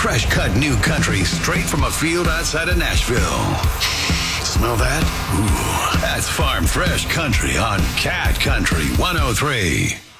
Fresh cut new country straight from a field outside of Nashville. Smell that? Ooh, that's farm fresh country on Cat Country 103.